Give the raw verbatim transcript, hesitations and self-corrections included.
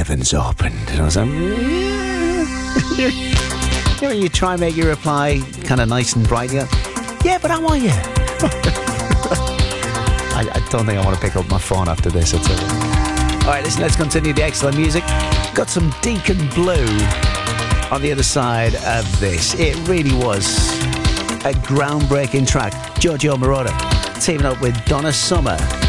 heavens opened. And I was like, you know, when you try and make your reply kind of nice and bright, you go, yeah, but how are you? I, I don't think I want to pick up my phone after this at all. All right, listen, let's continue the excellent music. Got some Deacon Blue on the other side of this. It really was a groundbreaking track. Giorgio Moroder teaming up with Donna Summer.